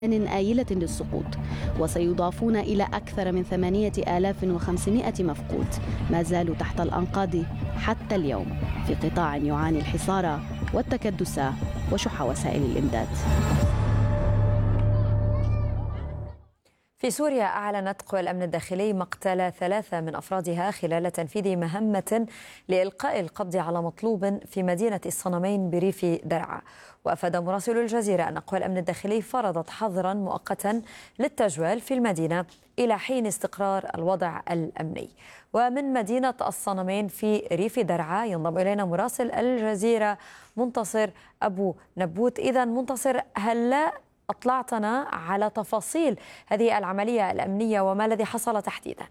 آيلة للسقوط، وسيضافون إلى أكثر من 8500 مفقود ما زالوا تحت الأنقاض حتى اليوم في قطاع يعاني الحصار والتكدس وشح وسائل الإمداد. في سوريا أعلنت قوى الأمن الداخلي مقتل 3 من أفرادها خلال تنفيذ مهمة لإلقاء القبض على مطلوب في مدينة الصنمين بريف درعا. وأفاد مراسل الجزيرة أن قوى الأمن الداخلي فرضت حظرا مؤقتا للتجوال في المدينة إلى حين استقرار الوضع الأمني. ومن مدينة الصنمين في ريف درعا ينضم إلينا مراسل الجزيرة منتصر أبو نبوت. إذا منتصر، هل أطلعتنا على تفاصيل هذه العملية الأمنية وما الذي حصل تحديدا؟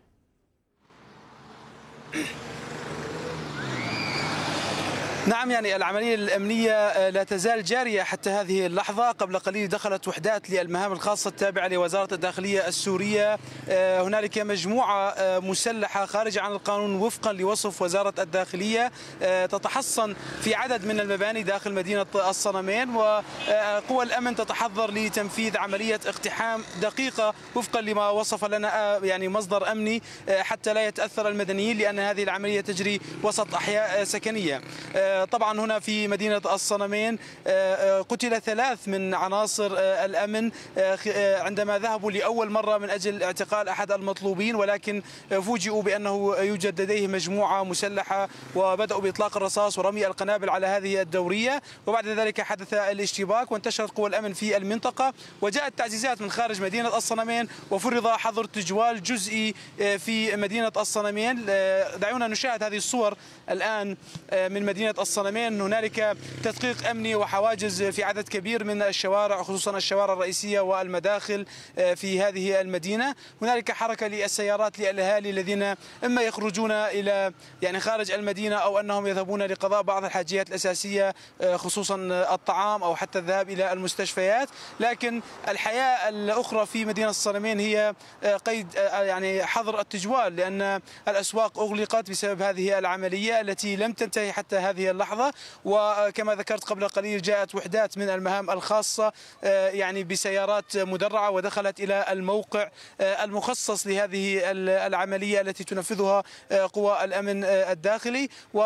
نعم، العملية الأمنية لا تزال جارية حتى هذه اللحظة. قبل قليل دخلت وحدات للمهام الخاصة التابعة لوزارة الداخلية السورية. هنالك مجموعة مسلحة خارجة عن القانون وفقا لوصف وزارة الداخلية تتحصن في عدد من المباني داخل مدينة الصنمين، وقوى الأمن تتحضر لتنفيذ عملية اقتحام دقيقة وفقا لما وصف لنا مصدر أمني حتى لا يتأثر المدنيين، لأن هذه العملية تجري وسط أحياء سكنية. طبعا هنا في مدينة الصنمين قتل 3 من عناصر الأمن عندما ذهبوا لأول مرة من أجل اعتقال أحد المطلوبين، ولكن فوجئوا بأنه يوجد لديه مجموعة مسلحة وبدأوا بإطلاق الرصاص ورمي القنابل على هذه الدورية. وبعد ذلك حدث الاشتباك وانتشرت قوى الأمن في المنطقة، وجاءت تعزيزات من خارج مدينة الصنمين وفرض حظر تجوال جزئي في مدينة الصنمين. دعونا نشاهد هذه الصور الآن من مدينة الصنمين. هنالك تدقيق أمني وحواجز في عدد كبير من الشوارع، خصوصا الشوارع الرئيسية والمداخل في هذه المدينة. هنالك حركة للسيارات للأهالي الذين إما يخرجون إلى خارج المدينة أو أنهم يذهبون لقضاء بعض الحاجيات الأساسية، خصوصا الطعام أو حتى الذهاب إلى المستشفيات. لكن الحياة الأخرى في مدينة الصنمين هي قيد حظر التجوال، لأن الأسواق أغلقت بسبب هذه العملية التي لم تنتهي حتى هذه اللحظة. وكما ذكرت قبل قليل جاءت وحدات من المهام الخاصة بسيارات مدرعة ودخلت إلى الموقع المخصص لهذه العملية التي تنفذها قوى الأمن الداخلي.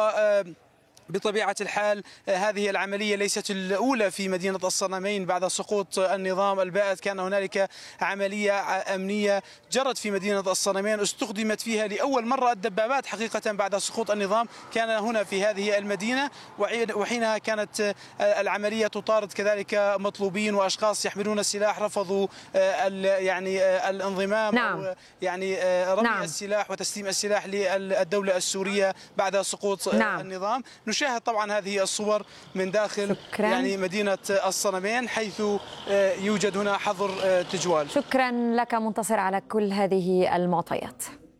بطبيعة الحال هذه العملية ليست الأولى في مدينة الصنمين بعد سقوط النظام البائد. كان هنالك عملية أمنية جرت في مدينة الصنمين استخدمت فيها لأول مرة الدبابات حقيقة بعد سقوط النظام، كان هنا في هذه المدينة، وحينها كانت العملية تطارد كذلك مطلوبين وأشخاص يحملون السلاح رفضوا الانضمام. نعم. أو رمي السلاح وتسليم السلاح للدولة السورية بعد سقوط النظام. نشاهد طبعا هذه الصور من داخل مدينة الصنمين، حيث يوجد هنا حظر تجوال. شكرا لك منتصر على كل هذه المعطيات.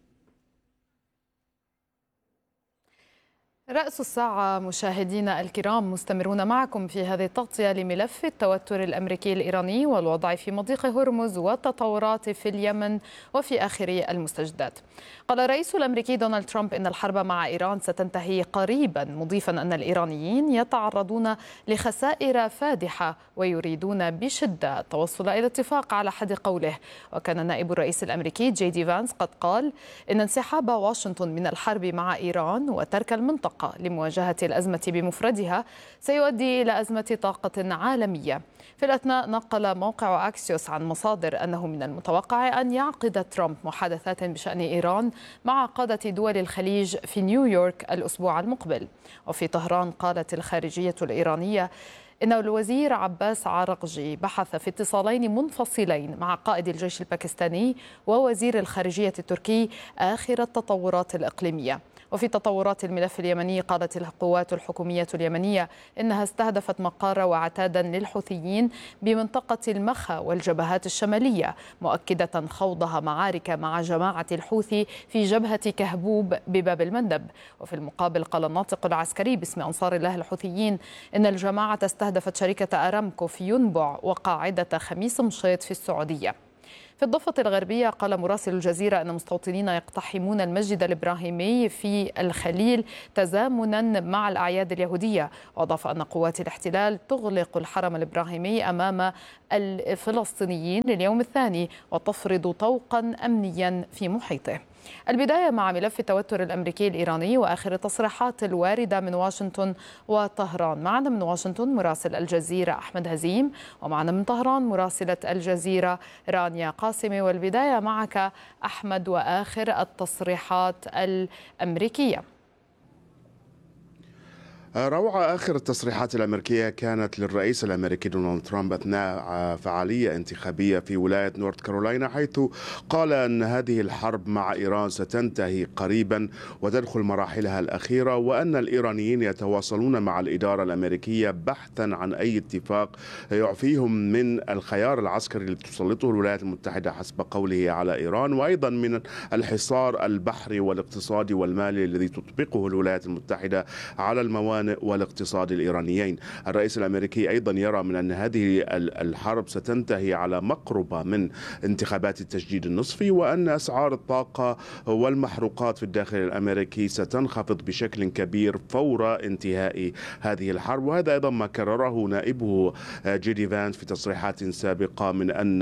رأس الساعة مشاهدينا الكرام، مستمرون معكم في هذه التغطية لملف التوتر الأمريكي الإيراني والوضع في مضيق هرمز والتطورات في اليمن وفي آخر المستجدات. قال الرئيس الأمريكي دونالد ترامب إن الحرب مع إيران ستنتهي قريبا، مضيفا أن الإيرانيين يتعرضون لخسائر فادحة ويريدون بشدة التوصل إلى اتفاق على حد قوله. وكان نائب الرئيس الأمريكي جي دي فانس قد قال إن انسحاب واشنطن من الحرب مع إيران وترك المنطقة لمواجهة الأزمة بمفردها سيؤدي إلى أزمة طاقة عالمية. في الأثناء نقل موقع أكسيوس عن مصادر أنه من المتوقع أن يعقد ترامب محادثات بشأن إيران مع قادة دول الخليج في نيويورك الأسبوع المقبل. وفي طهران قالت الخارجية الإيرانية إن الوزير عباس عراقجي بحث في اتصالين منفصلين مع قائد الجيش الباكستاني ووزير الخارجية التركي آخر التطورات الإقليمية. وفي تطورات الملف اليمني قالت القوات الحكومية اليمنية إنها استهدفت مقار وعتادا للحوثيين بمنطقة المخا والجبهات الشمالية، مؤكدة خوضها معارك مع جماعة الحوثي في جبهة كهبوب بباب المندب. وفي المقابل قال الناطق العسكري باسم أنصار الله الحوثيين إن الجماعة استهدفت شركة أرامكو في ينبع وقاعدة خميس مشيط في السعودية. في الضفة الغربية قال مراسل الجزيرة أن مستوطنين يقتحمون المسجد الإبراهيمي في الخليل تزامنا مع الأعياد اليهودية، وأضاف أن قوات الاحتلال تغلق الحرم الإبراهيمي أمام الفلسطينيين لليوم الثاني وتفرض طوقا أمنيا في محيطه. البداية مع ملف التوتر الأمريكي الإيراني وآخر التصريحات الواردة من واشنطن وطهران. معنا من واشنطن مراسل الجزيرة أحمد هزيم، ومعنا من طهران مراسلة الجزيرة رانيا قاسمي. والبداية معك أحمد وآخر التصريحات الأمريكية. روعة، آخر التصريحات الأمريكية كانت للرئيس الأمريكي دونالد ترامب أثناء فعالية انتخابية في ولاية نورث كارولاينا، حيث قال أن هذه الحرب مع إيران ستنتهي قريبا وتدخل مراحلها الأخيرة، وأن الإيرانيين يتواصلون مع الإدارة الأمريكية بحثا عن أي اتفاق يعفيهم من الخيار العسكري الذي تسلطه الولايات المتحدة حسب قوله على إيران، وأيضا من الحصار البحري والاقتصادي والمالي الذي تطبقه الولايات المتحدة على الموانئ والاقتصاد الإيرانيين. الرئيس الأمريكي أيضا يرى من أن هذه الحرب ستنتهي على مقربة من انتخابات التجديد النصفي، وأن أسعار الطاقة والمحروقات في الداخل الأمريكي ستنخفض بشكل كبير فور انتهاء هذه الحرب. وهذا أيضا ما كرره نائبه جيدي فانس في تصريحات سابقة من أن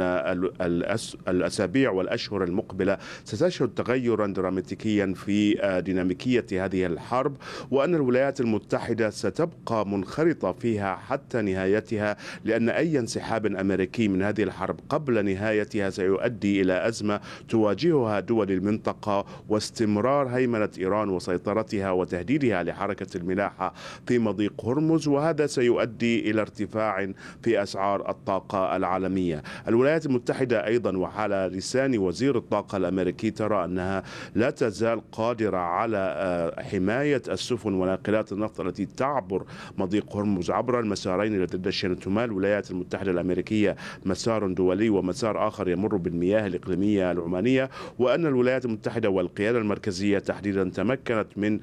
الأسابيع والأشهر المقبلة ستشهد تغيرا دراماتيكيا في ديناميكية هذه الحرب، وأن الولايات المتحدة ستبقى منخرطة فيها حتى نهايتها، لأن أي انسحاب أمريكي من هذه الحرب قبل نهايتها سيؤدي إلى أزمة تواجهها دول المنطقة واستمرار هيمنة إيران وسيطرتها وتهديدها لحركة الملاحة في مضيق هرمز، وهذا سيؤدي إلى ارتفاع في أسعار الطاقة العالمية. الولايات المتحدة أيضا وعلى لسان وزير الطاقة الأمريكي ترى أنها لا تزال قادرة على حماية السفن وناقلات النفط التي تعبر مضيق هرمز عبر المسارين التي تدشنتهما الولايات المتحدة الأمريكية، مسار دولي ومسار آخر يمر بالمياه الإقليمية العمانية، وأن الولايات المتحدة والقيادة المركزية تحديدا تمكنت من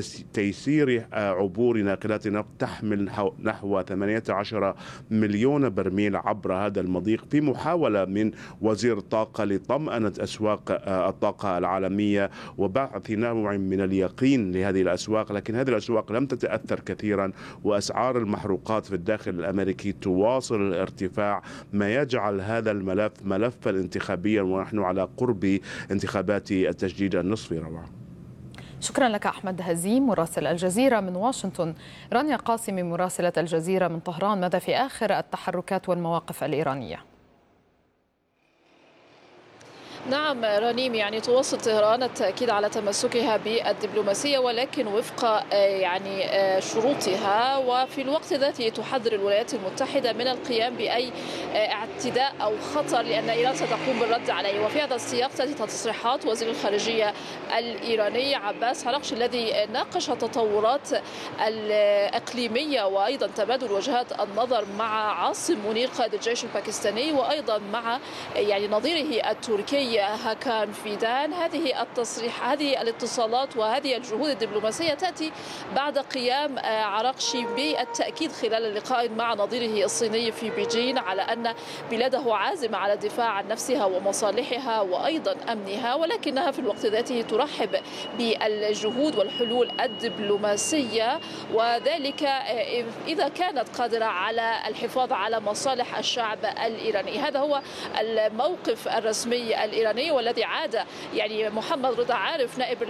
تيسير عبور ناقلات نفط تحمل نحو 18 مليون برميل عبر هذا المضيق، في محاولة من وزير الطاقة لطمأنة أسواق الطاقة العالمية وبعث نوع من اليقين لهذه الأسواق. لكن هذه الأسواق لم تتأثر كثيرا، وأسعار المحروقات في الداخل الأمريكي تواصل الارتفاع، ما يجعل هذا الملف ملفا انتخابيا ونحن على قرب انتخابات التجديد النصفي. روعة. شكرا لك أحمد هزيم مراسل الجزيرة من واشنطن. رانيا قاسمي مراسلة الجزيرة من طهران. ماذا في آخر التحركات والمواقف الإيرانية؟ نعم رنيم، يعني تواصل طهران التأكيد على تمسكها بالدبلوماسية ولكن وفق شروطها، وفي الوقت ذاته تحذر الولايات المتحدة من القيام بأي اعتداء أو خطر، لأن إيران ستقوم بالرد عليه. وفي هذا السياق تأتي تصريحات وزير الخارجية الإيراني عباس عراقشي الذي ناقش التطورات الإقليمية وأيضا تبادل وجهات النظر مع عاصم منير قائد الجيش الباكستاني، وأيضا مع نظيره التركي هاكان فيدان. هذه الاتصالات وهذه الجهود الدبلوماسية تأتي بعد قيام عراقشي بالتأكيد خلال لقاء مع نظيره الصيني في بيجين على أن بلاده عازمة على الدفاع عن نفسها ومصالحها وأيضا أمنها، ولكنها في الوقت ذاته ترحب بالجهود والحلول الدبلوماسية، وذلك إذا كانت قادرة على الحفاظ على مصالح الشعب الإيراني. هذا هو الموقف الرسمي الإيراني، والذي عاد يعني محمد رضا عارف نائب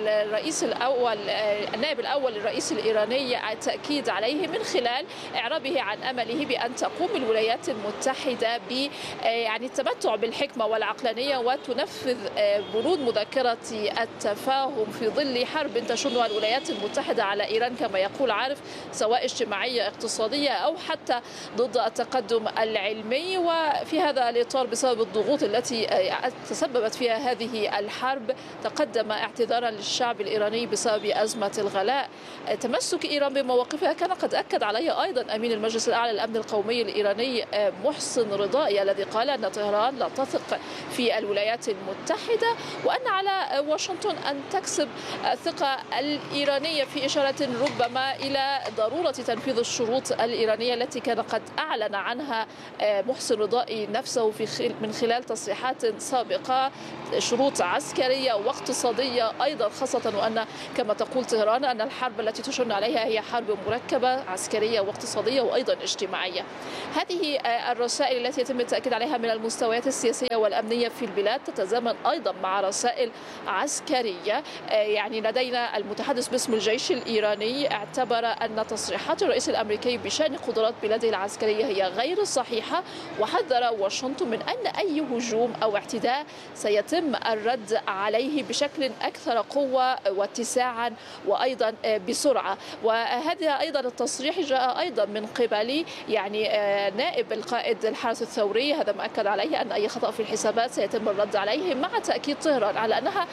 الأول للرئيس الإيراني التأكيد عليه من خلال إعرابه عن أمله بأن تقوم الولايات المتحدة يعني التمتع بالحكمة والعقلانية وتنفذ بنود مذكرة التفاهم في ظل حرب تشنها الولايات المتحدة على إيران كما يقول عارف، سواء اجتماعية اقتصادية أو حتى ضد التقدم العلمي. وفي هذا الإطار بسبب الضغوط التي تسبب تسببت فيها هذه الحرب، تقدم اعتذارا للشعب الإيراني بسبب أزمة الغلاء. تمسك إيران بمواقفها كان قد أكد عليه أيضا أمين المجلس الأعلى للأمن القومي الإيراني محسن رضائي، الذي قال أن طهران لا تثق في الولايات المتحدة وأن على واشنطن أن تكسب الثقة الإيرانية، في إشارة ربما إلى ضرورة تنفيذ الشروط الإيرانية التي كان قد أعلن عنها محسن رضائي نفسه من خلال تصريحات سابقة، شروط عسكرية واقتصادية أيضا، خاصة وأن كما تقول طهران أن الحرب التي تشن عليها هي حرب مركبة عسكرية واقتصادية وأيضا اجتماعية. هذه الرسائل التي يتم التأكيد عليها من المستويات السياسية والأمنية في البلاد تتزامن أيضا مع رسائل عسكرية. يعني لدينا المتحدث باسم الجيش الإيراني اعتبر أن تصريحات الرئيس الأمريكي بشأن قدرات بلاده العسكرية هي غير صحيحة، وحذر واشنطن من أن أي هجوم أو اعتداء سيتم الرد عليه بشكل أكثر قوة واتساعا وأيضا بسرعة. وهذا أيضا التصريح جاء أيضا من قبل يعني نائب القائد الحرس الثوري، هذا ما أكد عليه أن أي خطأ في الحسابات سيتم الرد عليه، مع تأكيد طهران على أنها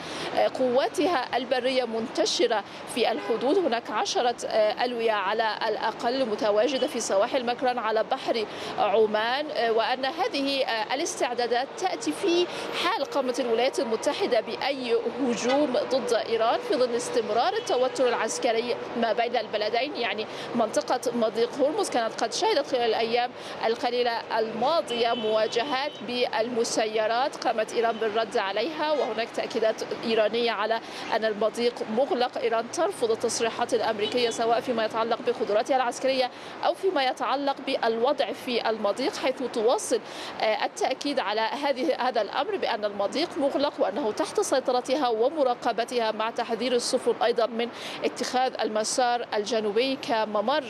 قواتها البرية منتشرة في الحدود. هناك 10 ألوية على الأقل متواجدة في سواحل مكران على بحر عمان، وأن هذه الاستعدادات تأتي في حال قامت الولايات المتحدة بأي هجوم ضد إيران في ظل استمرار التوتر العسكري ما بين البلدين. يعني منطقة مضيق هرمز كانت قد شهدت خلال الأيام القليلة الماضية مواجهات بالمسيرات قامت إيران بالرد عليها، وهناك تأكيدات إيرانية على أن المضيق مغلق. إيران ترفض التصريحات الأمريكية سواء فيما يتعلق بقدراتها العسكرية أو فيما يتعلق بالوضع في المضيق، حيث تواصل التأكيد على هذا الأمر بأن المضيق مغلق وأنه تحت سيطرتها ومراقبتها، مع تحذير السفن أيضا من اتخاذ المسار الجنوبي كممر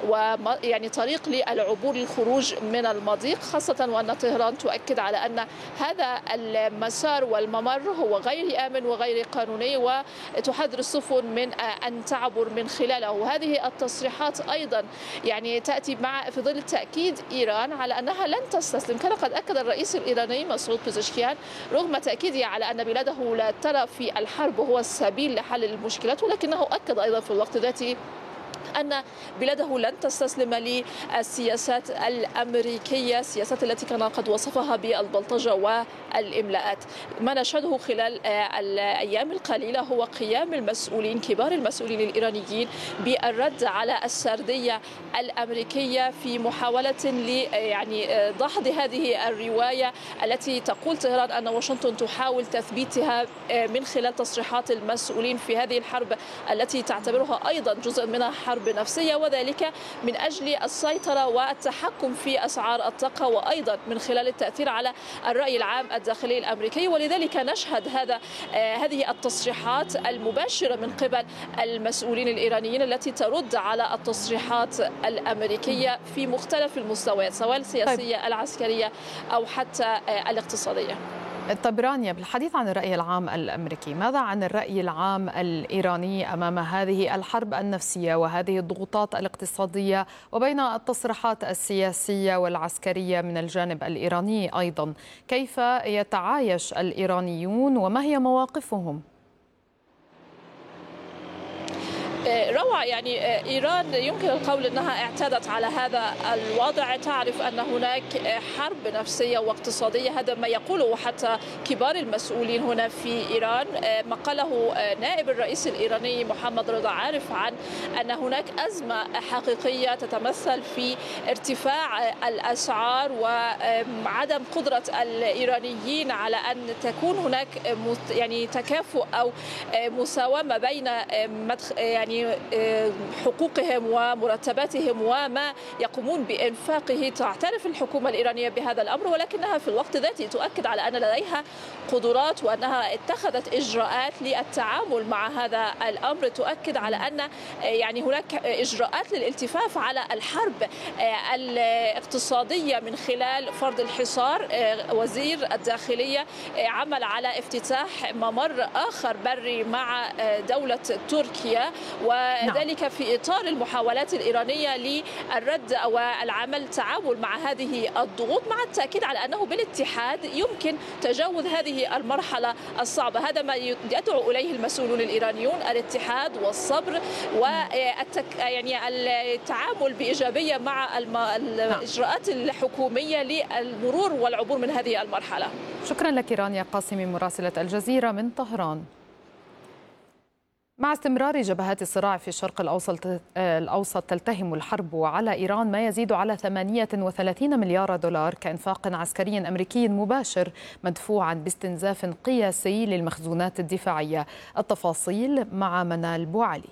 ويعني طريق للعبور للخروج من المضيق، خاصة وأن طهران تؤكد على أن هذا المسار والممر هو غير آمن وغير قانوني، وتحذر السفن من أن تعبر من خلاله. وهذه التصريحات أيضا يعني تأتي في ظل تأكيد إيران على أنها لن تستسلم. كان قد أكد الرئيس الإيراني مسعود بزشكيان رغم تأكيده على أن بلاده لا ترى في الحرب هو السبيل لحل المشكلات، ولكنه أكد أيضا في الوقت ذاته أن بلاده لن تستسلم للسياسات الأمريكية، السياسات التي كان قد وصفها بالبلطجة والإملاءات. ما نشهده خلال الأيام القليلة هو قيام المسؤولين كبار المسؤولين الإيرانيين بالرد على السردية الأمريكية في محاولة يعني دحض هذه الرواية التي تقول طهران أن واشنطن تحاول تثبيتها من خلال تصريحات المسؤولين في هذه الحرب التي تعتبرها أيضا جزء منها حرب نفسية، وذلك من أجل السيطرة والتحكم في أسعار الطاقة وأيضا من خلال التأثير على الرأي العام الداخلي الأمريكي. ولذلك نشهد هذه التصريحات المباشرة من قبل المسؤولين الإيرانيين التي ترد على التصريحات الأمريكية في مختلف المستويات سواء السياسية العسكرية أو حتى الاقتصادية. طيب رانيا، بالحديث عن الرأي العام الأمريكي، ماذا عن الرأي العام الإيراني أمام هذه الحرب النفسية وهذه الضغوطات الاقتصادية وبين التصريحات السياسية والعسكرية من الجانب الإيراني أيضا؟ كيف يتعايش الإيرانيون وما هي مواقفهم؟ روعة، يعني إيران يمكن القول أنها اعتادت على هذا الوضع، تعرف أن هناك حرب نفسية واقتصادية، هذا ما يقوله حتى كبار المسؤولين هنا في إيران. ما قاله نائب الرئيس الإيراني محمد رضا عارف عن أن هناك أزمة حقيقية تتمثل في ارتفاع الأسعار وعدم قدرة الإيرانيين على أن تكون هناك يعني تكافؤ أو مساومة بين يعني حقوقهم ومرتباتهم وما يقومون بإنفاقه. تعترف الحكومة الإيرانية بهذا الأمر، ولكنها في الوقت ذاته تؤكد على أن لديها قدرات وأنها اتخذت إجراءات للتعامل مع هذا الأمر. تؤكد على أن يعني هناك إجراءات للالتفاف على الحرب الاقتصادية من خلال فرض الحصار. وزير الداخلية عمل على افتتاح ممر آخر بري مع دولة تركيا، وذلك في إطار المحاولات الإيرانية للرد أو التعامل مع هذه الضغوط، مع التأكيد على أنه بالاتحاد يمكن تجاوز هذه المرحلة الصعبة. هذا ما يدعو إليه المسؤولون الإيرانيون، الاتحاد والصبر يعني التعامل بإيجابية مع الإجراءات الحكومية للمرور والعبور من هذه المرحلة. شكرا لك رانيا قاسمي مراسلة الجزيرة من طهران. مع استمرار جبهات الصراع في الشرق الأوسط تلتهم الحرب على إيران ما يزيد على 38 مليار دولار كإنفاق عسكري أمريكي مباشر مدفوعا باستنزاف قياسي للمخزونات الدفاعية. التفاصيل مع منال بوعلي.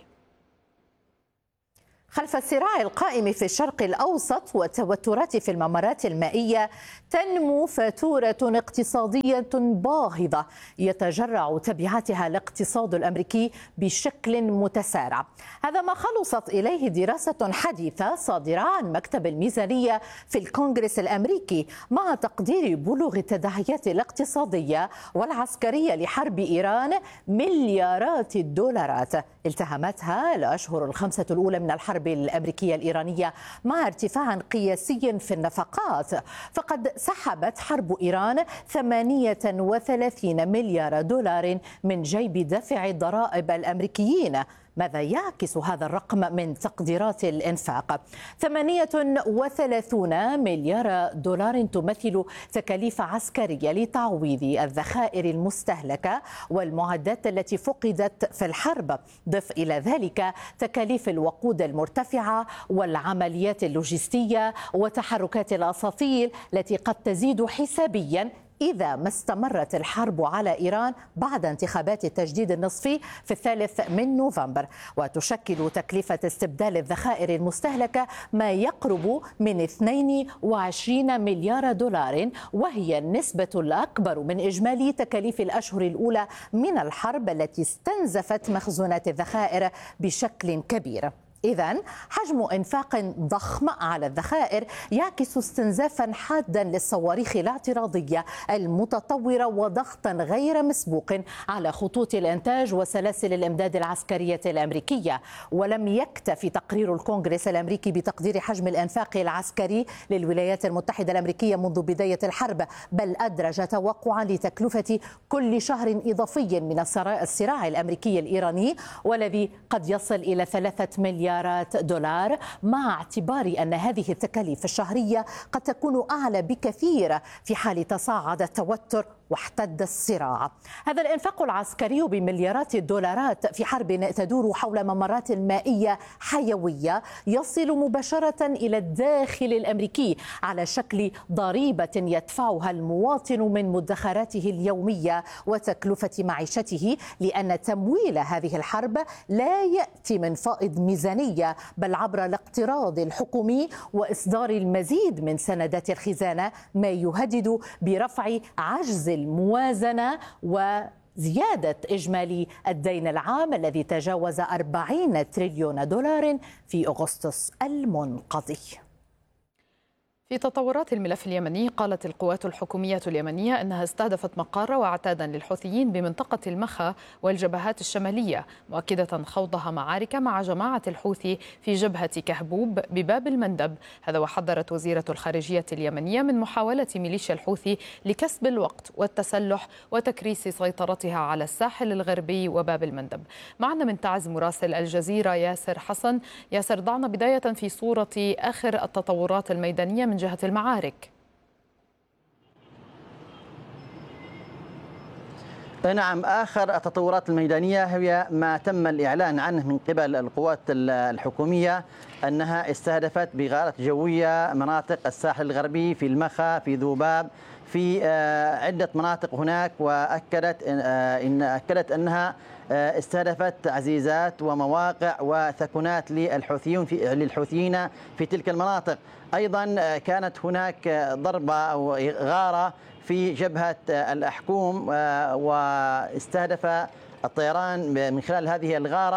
خلف الصراع القائم في الشرق الأوسط والتوترات في الممرات المائية تنمو فاتورة اقتصادية باهظة يتجرع تبعاتها الاقتصاد الأمريكي بشكل متسارع. هذا ما خلصت إليه دراسة حديثة صادرة عن مكتب الميزانية في الكونغرس الأمريكي مع تقدير بلوغ التداعيات الاقتصادية والعسكرية لحرب إيران مليارات الدولارات التهمتها الأشهر الخمسة الأولى من الحرب الأمريكية الإيرانية مع ارتفاع قياسي في النفقات. فقد سحبت حرب إيران 38 مليار دولار من جيب دافع الضرائب الأمريكيين. ماذا يعكس هذا الرقم من تقديرات الإنفاق؟ 38 مليار دولار تمثل تكاليف عسكرية لتعويض الذخائر المستهلكة والمعدات التي فقدت في الحرب. ضف إلى ذلك تكاليف الوقود المرتفعة والعمليات اللوجستية وتحركات الأساطيل التي قد تزيد حسابيا إذا ما استمرت الحرب على إيران بعد انتخابات التجديد النصفي في 3 نوفمبر. وتشكل تكلفة استبدال الذخائر المستهلكة ما يقرب من 22 مليار دولار، وهي النسبة الأكبر من إجمالي تكاليف الأشهر الأولى من الحرب التي استنزفت مخزونات الذخائر بشكل كبير. إذن حجم إنفاق ضخم على الذخائر يعكس استنزافا حادا للصواريخ الاعتراضية المتطورة وضغطا غير مسبوق على خطوط الإنتاج وسلاسل الإمداد العسكرية الأمريكية. ولم يكتفي تقرير الكونغرس الأمريكي بتقدير حجم الإنفاق العسكري للولايات المتحدة الأمريكية منذ بداية الحرب، بل أدرج توقعا لتكلفة كل شهر إضافي من الصراع الأمريكي الإيراني، والذي قد يصل إلى 3 مليار دولار، مع اعتبار أن هذه التكاليف الشهرية قد تكون أعلى بكثير في حال تصاعد التوتر واحتد الصراع. هذا الإنفاق العسكري بمليارات الدولارات في حرب تدور حول ممرات مائية حيوية يصل مباشرة إلى الداخل الأمريكي على شكل ضريبة يدفعها المواطن من مدخراته اليومية وتكلفة معيشته، لأن تمويل هذه الحرب لا يأتي من فائض ميزانية بل عبر الاقتراض الحكومي وإصدار المزيد من سندات الخزانة، ما يهدد برفع عجز الموازنة وزيادة إجمالي الدين العام الذي تجاوز 40 تريليون دولار في أغسطس المنقضي. في تطورات الملف اليمني، قالت القوات الحكومية اليمنية أنها استهدفت مقر واعتادا للحوثيين بمنطقة المخا والجبهات الشمالية، مؤكدة خوضها معارك مع جماعة الحوثي في جبهة كهبوب بباب المندب. هذا وحذرت وزيرة الخارجية اليمنية من محاولة ميليشيا الحوثي لكسب الوقت والتسلح وتكريس سيطرتها على الساحل الغربي وباب المندب. معنا من تعز مراسل الجزيرة ياسر حسن. ياسر، ضعنا بداية في صورة آخر التطورات الميدانية من جهة المعارك. نعم، آخر التطورات الميدانية هي ما تم الإعلان عنه من قبل القوات الحكومية أنها استهدفت بغارات جوية مناطق الساحل الغربي، في المخا، في ذوباب، في عدة مناطق هناك، وأكدت أنها استهدفت تعزيزات ومواقع وثكنات للحوثيين في تلك المناطق. أيضا كانت هناك ضربة أو غارة في جبهة الأحكوم، واستهدف الطيران من خلال هذه الغارة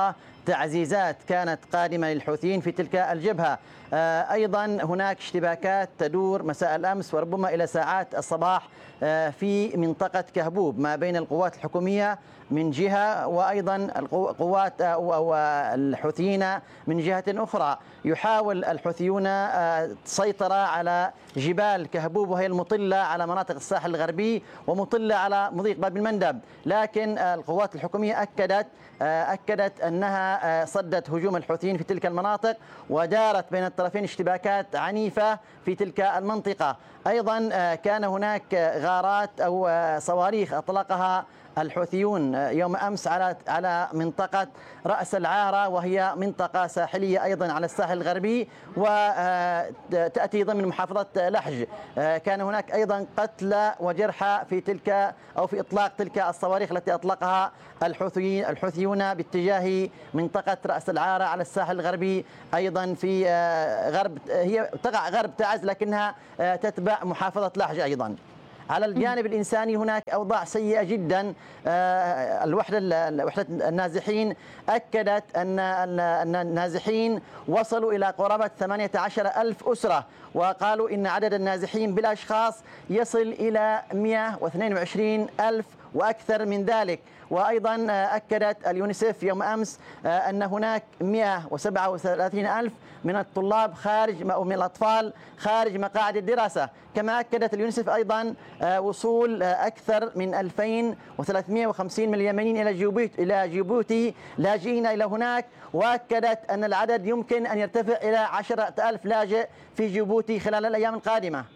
تعزيزات كانت قادمة للحوثيين في تلك الجبهة. أيضا هناك اشتباكات تدور مساء الأمس وربما إلى ساعات الصباح في منطقة كهبوب ما بين القوات الحكومية من جهة وأيضا القوات أو الحوثيين من جهة أخرى. يحاول الحوثيون السيطرة على جبال كهبوب وهي المطلة على مناطق الساحل الغربي ومطلة على مضيق باب المندب، لكن القوات الحكومية أكدت أنها صدت هجوم الحوثيين في تلك المناطق ودارت بين الطرفين اشتباكات عنيفة في تلك المنطقة. أيضا كان هناك غارات أو صواريخ أطلقها الحوثيون يوم أمس على منطقة رأس العارة، وهي منطقة ساحلية أيضا على الساحل الغربي وتأتي ضمن محافظة لحج. كان هناك أيضا قتلى وجرحى في تلك أو في إطلاق تلك الصواريخ التي أطلقها الحوثيون باتجاه منطقة رأس العارة على الساحل الغربي، أيضا في غرب، هي تقع غرب تعز لكنها تتبع محافظة لحج. أيضا على الجانب الإنساني هناك أوضاع سيئة جدا. وحدة النازحين أكدت أن النازحين وصلوا إلى قرابة 18,000 أسرة، وقالوا إن عدد النازحين بالأشخاص يصل إلى 122,000 وأكثر من ذلك. وأيضا أكدت اليونيسف يوم أمس أن هناك 137,000 من الطلاب من الأطفال خارج مقاعد الدراسة. كما أكدت اليونيسف أيضا وصول أكثر من 2,350 من اليمنيين إلى جيبوتي لاجئين إلى هناك، وأكدت أن العدد يمكن أن يرتفع إلى 10,000 لاجئ في جيبوتي خلال الأيام القادمة.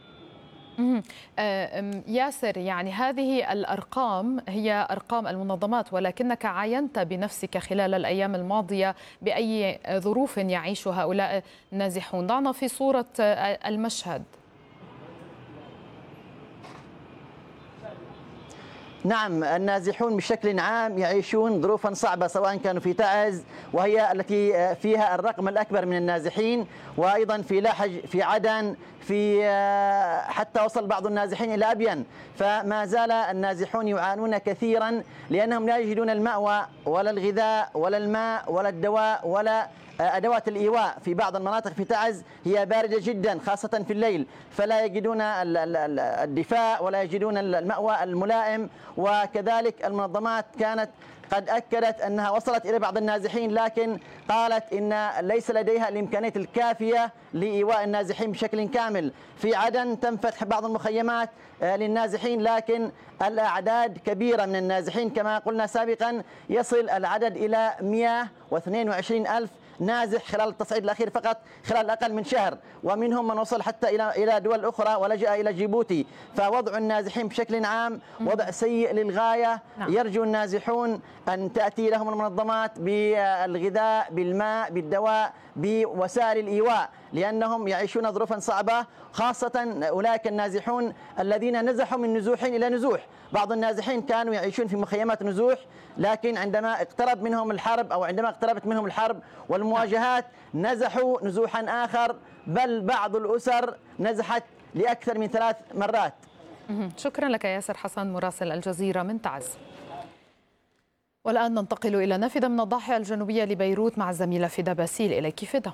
ياسر، يعني هذه الأرقام هي أرقام المنظمات، ولكنك عاينت بنفسك خلال الأيام الماضية بأي ظروف يعيش هؤلاء النازحون. ضعنا في صورة المشهد. نعم، النازحون بشكل عام يعيشون ظروفا صعبة، سواء كانوا في تعز وهي التي فيها الرقم الأكبر من النازحين، وأيضا في لحج، في عدن، في حتى وصل بعض النازحين إلى أبين. فما زال النازحون يعانون كثيرا لأنهم لا يجدون المأوى ولا الغذاء ولا الماء ولا الدواء ولا أدوات الإيواء. في بعض المناطق في تعز هي باردة جدا خاصة في الليل، فلا يجدون الدفاء ولا يجدون المأوى الملائم. وكذلك المنظمات كانت قد أكدت أنها وصلت إلى بعض النازحين، لكن قالت إن ليس لديها الإمكانيات الكافية لإيواء النازحين بشكل كامل. في عدن تم فتح بعض المخيمات للنازحين، لكن الأعداد كبيرة من النازحين. كما قلنا سابقا يصل العدد إلى 122,000 نازح خلال التصعيد الأخير فقط خلال أقل من شهر، ومنهم من وصل حتى إلى دول أخرى ولجأ إلى جيبوتي. فوضع النازحين بشكل عام وضع سيء للغاية. يرجو النازحون أن تأتي لهم المنظمات بالغذاء، بالماء، بالدواء، بوسائل الإيواء، لأنهم يعيشون ظروفا صعبة، خاصة أولئك النازحون الذين نزحوا من نزوح إلى نزوح. بعض النازحين كانوا يعيشون في مخيمات نزوح، لكن عندما اقترب منهم الحرب أو عندما اقتربت منهم الحرب والمواجهات نزحوا نزوحا آخر، بل بعض الأسر نزحت لأكثر من 3 مرات. شكرا لك ياسر حسن مراسل الجزيرة من تعز. والآن ننتقل إلى نافذة من الضاحية الجنوبية لبيروت مع الزميلة فدا باسيل. إليك فدا.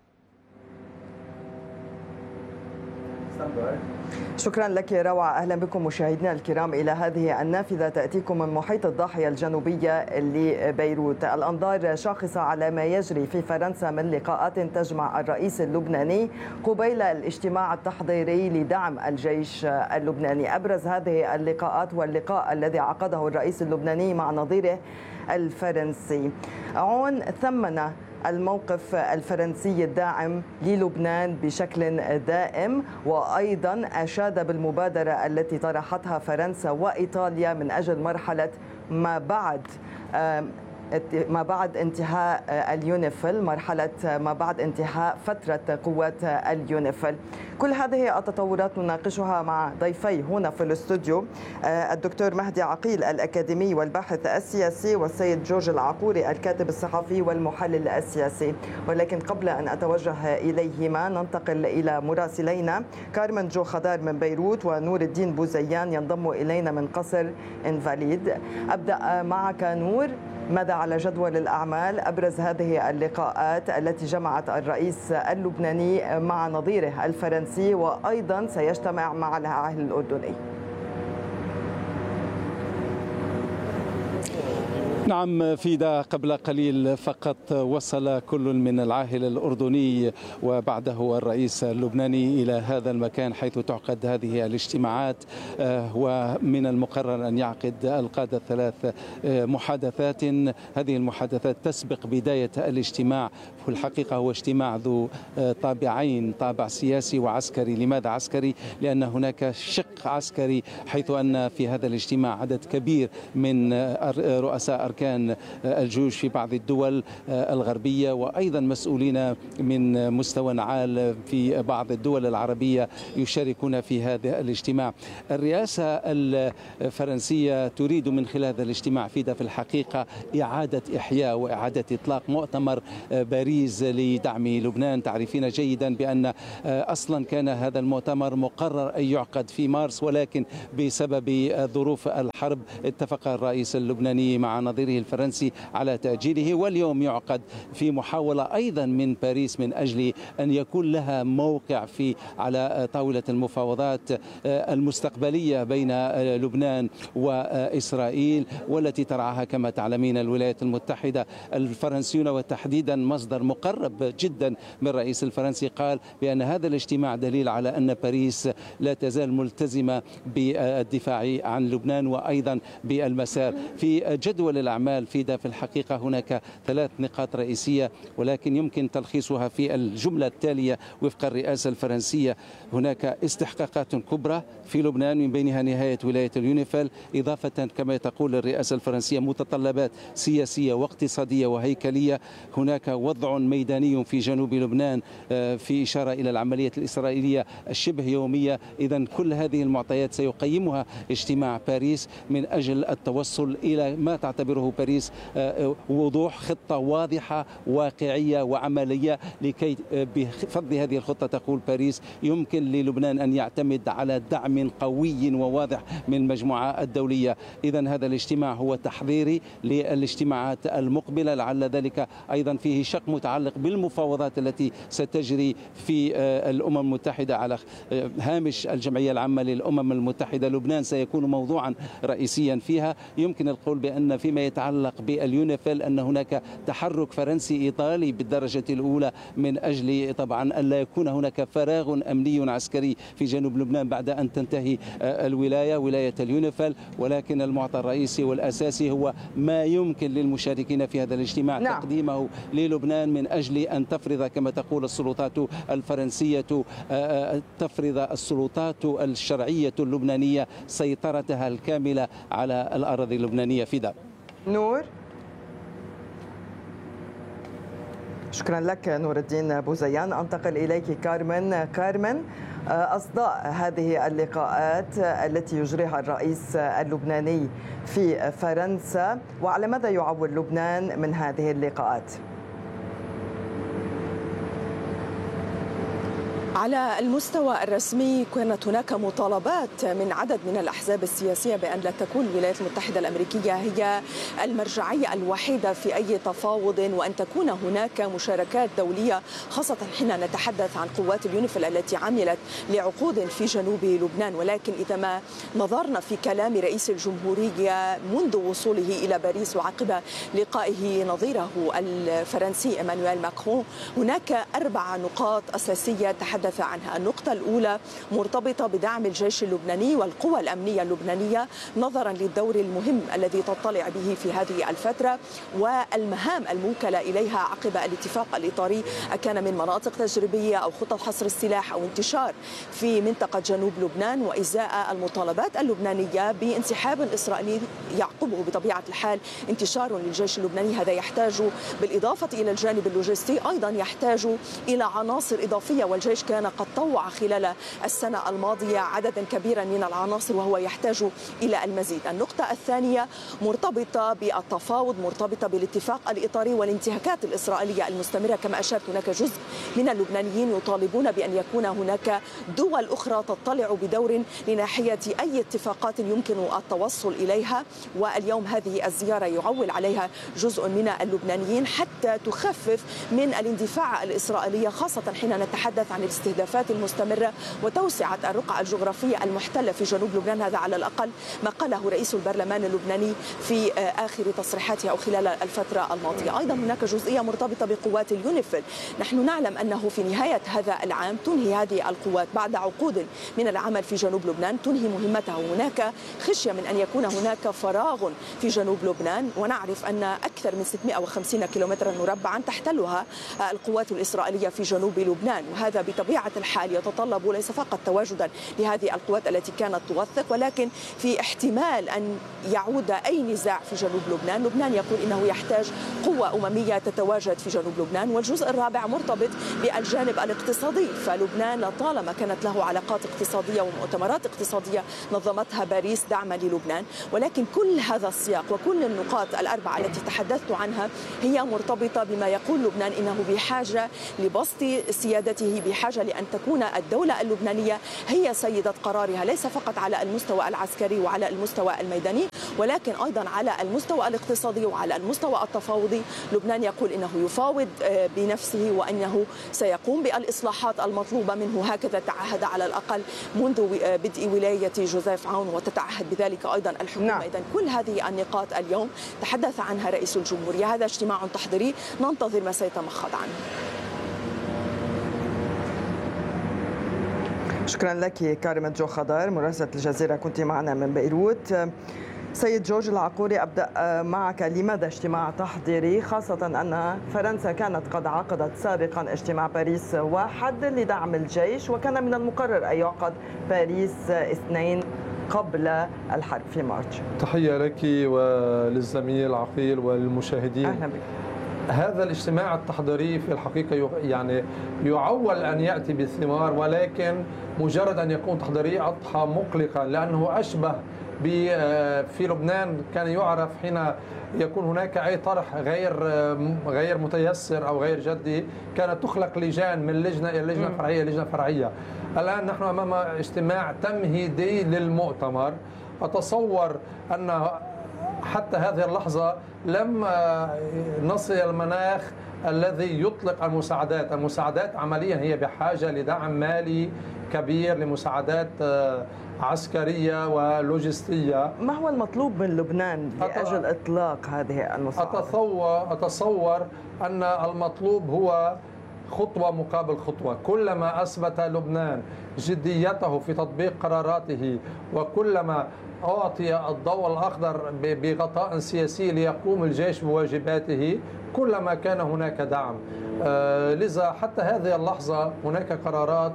شكرا لك روعة. أهلا بكم مشاهدينا الكرام إلى هذه النافذة تأتيكم من محيط الضاحية الجنوبية لبيروت. الأنظار شاخصة على ما يجري في فرنسا من لقاءات تجمع الرئيس اللبناني قبيل الاجتماع التحضيري لدعم الجيش اللبناني. أبرز هذه اللقاءات واللقاء الذي عقده الرئيس اللبناني مع نظيره الفرنسي. عون ثمن الموقف الفرنسي الداعم للبنان بشكل دائم، وأيضا أشاد بالمبادرة التي طرحتها فرنسا وإيطاليا من أجل مرحلة ما بعد انتهاء اليونيفيل، مرحلة ما بعد انتهاء فترة قوات اليونيفيل. كل هذه التطورات نناقشها مع ضيفي هنا في الاستوديو، الدكتور مهدي عقيل الأكاديمي والباحث السياسي، والسيد جورج العقوري الكاتب الصحفي والمحلل السياسي. ولكن قبل أن أتوجه إليهما ننتقل إلى مراسلينا كارمن جو خضار من بيروت ونور الدين بوزيان ينضم إلينا من قصر انفاليد. أبدأ معك نور. ماذا على جدول الأعمال أبرز هذه اللقاءات التي جمعت الرئيس اللبناني مع نظيره الفرنسي وأيضا سيجتمع مع العاهل الأردني؟ نعم فيدا، قبل قليل فقط وصل كل من العاهل الأردني وبعده الرئيس اللبناني إلى هذا المكان حيث تعقد هذه الاجتماعات، ومن المقرر أن يعقد القادة الثلاث محادثات. هذه المحادثات تسبق بداية الاجتماع. في الحقيقة هو اجتماع ذو طابعين، طابع سياسي وعسكري. لماذا عسكري؟ لأن هناك شق عسكري، حيث أن في هذا الاجتماع عدد كبير من رؤساء أركان الجيوش في بعض الدول الغربية، وأيضا مسؤولين من مستوى عال في بعض الدول العربية يشاركون في هذا الاجتماع. الرئاسة الفرنسية تريد من خلال هذا الاجتماع في الحقيقة إعادة إحياء وإعادة إطلاق مؤتمر باريس لدعم لبنان. تعرفين جيدا بأن أصلا كان هذا المؤتمر مقرر أن يعقد في مارس، ولكن بسبب ظروف الحرب اتفق الرئيس اللبناني مع نظيره الفرنسي على تأجيله، واليوم يعقد في محاولة أيضا من باريس من أجل أن يكون لها موقع على طاولة المفاوضات المستقبلية بين لبنان وإسرائيل، والتي ترعاها كما تعلمين الولايات المتحدة. الفرنسيون وتحديدا مصدر مقرب جدا من الرئيس الفرنسي قال بأن هذا الاجتماع دليل على أن باريس لا تزال ملتزمة بالدفاع عن لبنان وأيضا بالمسار. في جدول الأعمال في الحقيقة هناك 3 نقاط رئيسية، ولكن يمكن تلخيصها في الجملة التالية وفق الرئاسة الفرنسية. هناك استحقاقات كبرى في لبنان، من بينها نهاية ولاية اليونيفيل، إضافة كما تقول الرئاسة الفرنسية متطلبات سياسية واقتصادية وهيكلية. هناك وضع ميداني في جنوب لبنان في إشارة إلى العملية الإسرائيلية الشبه يومية. إذن كل هذه المعطيات سيقيمها اجتماع باريس من أجل التوصل إلى ما تعتبره باريس وضوح خطة واضحة واقعية وعملية، لكي بفضل هذه الخطة تقول باريس يمكن للبنان أن يعتمد على دعم قوي وواضح من المجموعة الدولية. إذن هذا الاجتماع هو تحضيري للاجتماعات المقبلة، لعل ذلك أيضا فيه شق متعلق بالمفاوضات التي ستجري في الأمم المتحدة على هامش الجمعية العامة للأمم المتحدة. لبنان سيكون موضوعا رئيسيا فيها. يمكن القول بأن فيما يتعلق باليونيفيل أن هناك تحرك فرنسي إيطالي بالدرجة الأولى من أجل طبعا ألا يكون هناك فراغ أمني عسكري في جنوب لبنان بعد أن تنتهي ولاية اليونيفيل. ولكن المعطى الرئيسي والأساسي هو ما يمكن للمشاركين في هذا الاجتماع تقديمه للبنان من أجل أن تفرض كما تقول السلطات الفرنسية، تفرض السلطات الشرعية اللبنانية سيطرتها الكاملة على الأراضي اللبنانية. فدا نور، شكرا لك نور الدين بوزيان. أنتقل إليك كارمن. أصداء هذه اللقاءات التي يجريها الرئيس اللبناني في فرنسا، وعلى ماذا يعول لبنان من هذه اللقاءات؟ على المستوى الرسمي كانت هناك مطالبات من عدد من الأحزاب السياسية بأن لا تكون الولايات المتحدة الأمريكية هي المرجعية الوحيدة في أي تفاوض، وأن تكون هناك مشاركات دولية، خاصة حين نتحدث عن قوات اليونيفيل التي عملت لعقود في جنوب لبنان. ولكن إذا ما نظرنا في كلام رئيس الجمهورية منذ وصوله إلى باريس وعقب لقائه نظيره الفرنسي إيمانويل ماكرون، هناك 4 نقاط أساسية تحدث عنها. النقطة الأولى مرتبطة بدعم الجيش اللبناني والقوى الأمنية اللبنانية نظرا للدور المهم الذي تطلع به في هذه الفترة والمهام الموكلة إليها عقب الاتفاق الإطاري، كان من مناطق تجريبية أو خطط حصر السلاح أو انتشار في منطقة جنوب لبنان، وإزاء المطالبات اللبنانية بانسحاب إسرائيلي يعقبه بطبيعة الحال انتشار للجيش اللبناني. هذا يحتاج بالإضافة إلى الجانب اللوجستي أيضا يحتاج إلى عناصر إضافية، والجيش كان قد طوع خلال السنة الماضية عددا كبيرا من العناصر وهو يحتاج إلى المزيد. النقطة الثانية مرتبطة بالتفاوض، مرتبطة بالاتفاق الإطاري والانتهاكات الإسرائيلية المستمرة. كما أشرت هناك جزء من اللبنانيين يطالبون بأن يكون هناك دول أخرى تطلع بدور لناحية أي اتفاقات يمكن التوصل إليها، واليوم هذه الزيارة يعول عليها جزء من اللبنانيين حتى تخفف من الاندفاع الإسرائيلية، خاصة حين نتحدث عن الاستهدافات المستمرة وتوسعة الرقعة الجغرافية المحتلة في جنوب لبنان. هذا على الأقل ما قاله رئيس البرلمان اللبناني في آخر تصريحاته أو خلال الفترة الماضية. أيضا هناك جزئية مرتبطة بقوات اليونيفيل. نحن نعلم أنه في نهاية هذا العام تنهي هذه القوات بعد عقود من العمل في جنوب لبنان، تنهي مهمتها. هناك خشية من أن يكون هناك فراغ في جنوب لبنان، ونعرف أن أكثر من 650 كيلومترا مربعا تحتلها القوات الإسرائيلية في جنوب لبنان، وهذا بطبيعة الحال يتطلب ليس فقط تواجدا لهذه القوات التي كانت توثق، ولكن في احتمال أن يعود أي نزاع في جنوب لبنان. لبنان يقول إنه يحتاج قوة أممية تتواجد في جنوب لبنان. والجزء الرابع مرتبط بالجانب الاقتصادي، فلبنان لطالما كانت له علاقات اقتصادية ومؤتمرات اقتصادية نظمتها باريس دعما للبنان، ولكن كل هذا السياق وكل النقاط الأربعة التي تحدثت عنها هي مرتبطة بما يقول لبنان إنه بحاجة لبسط سيادته، بحاجة لأن تكون الدولة اللبنانية هي سيدة قرارها، ليس فقط على المستوى العسكري وعلى المستوى الميداني، ولكن أيضا على المستوى الاقتصادي وعلى المستوى التفاوضي. لبنان يقول إنه يفاوض بنفسه وأنه سيقوم بالإصلاحات المطلوبة منه، هكذا تعهد على الأقل منذ بدء ولاية جوزيف عون، وتتعهد بذلك أيضا الحكومة. نعم. إذن كل هذه النقاط اليوم تحدث عنها رئيس الجمهورية. هذا اجتماع تحضيري ننتظر ما سيتمخض عنه. شكرا لك كارمة جو خضر مراسلة الجزيرة، كنت معنا من بيروت. سيد جورج العقوري، أبدأ معك. لماذا اجتماع تحضيري، خاصة أن فرنسا كانت قد عقدت سابقا اجتماع باريس 1 لدعم الجيش، وكان من المقرر أن يعقد باريس 2 قبل الحرب في مارس؟ تحية لك وللزميل عقيل والمشاهدين. أهلا بك. هذا الاجتماع التحضيري في الحقيقة يعني يعول أن يأتي بالثمار، ولكن مجرد أن يكون تحضيري أضحى مقلقا، لأنه أشبه في لبنان كان يعرف حين يكون هناك أي طرح غير متيسر أو غير جدي كانت تخلق لجان من لجنة إلى لجنة فرعية لجنة فرعية. الآن نحن أمام اجتماع تمهيدي للمؤتمر. أتصور أن حتى هذه اللحظة لم نصل إلى المناخ الذي يطلق المساعدات عمليا هي بحاجة لدعم مالي كبير، لمساعدات عسكرية ولوجستية. ما هو المطلوب من لبنان لأجل إطلاق هذه المساعدات؟ أتصور أن المطلوب هو خطوة مقابل خطوة. كلما أثبت لبنان جديته في تطبيق قراراته، وكلما أعطي الضوء الأخضر بغطاء سياسي ليقوم الجيش بواجباته، كلما كان هناك دعم. لذا حتى هذه اللحظة هناك قرارات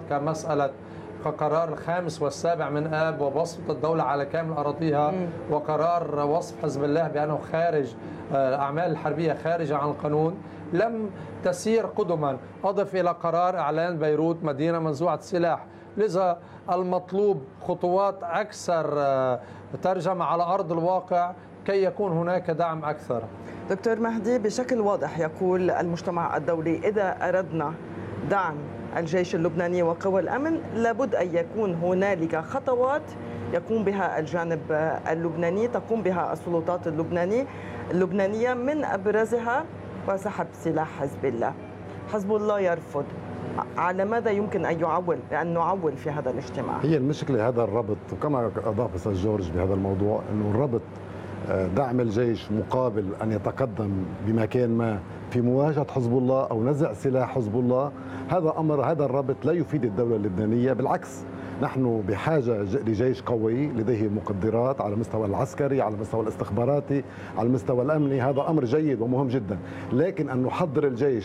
كقرار 5 والسابع من آب وبسط الدولة على كامل أراضيها، وقرار وصف حزب الله بأنه خارج الأعمال الحربية خارجة عن القانون، لم تسير قدما. أضف إلى قرار إعلان بيروت مدينة منزوعة السلاح. لذا المطلوب خطوات أكثر ترجمة على أرض الواقع كي يكون هناك دعم أكثر. دكتور مهدي، بشكل واضح يقول المجتمع الدولي إذا أردنا دعم الجيش اللبناني وقوى الأمن لابد أن يكون هنالك خطوات يقوم بها الجانب اللبناني، تقوم بها السلطات اللبنانية، من أبرزها وسحب سلاح حزب الله. حزب الله يرفض. على ماذا يمكن أن نعول في هذا الاجتماع؟ هي المشكلة هذا الربط، وكما أضاف أستاذ جورج بهذا الموضوع، أنه الربط دعم الجيش مقابل أن يتقدم بمكان ما في مواجهة حزب الله أو نزع سلاح حزب الله، هذا الربط لا يفيد الدولة اللبنانية. بالعكس، نحن بحاجة لجيش قوي لديه مقدرات على المستوى العسكري، على المستوى الاستخباراتي، على المستوى الأمني. هذا أمر جيد ومهم جدا، لكن أن نحضر الجيش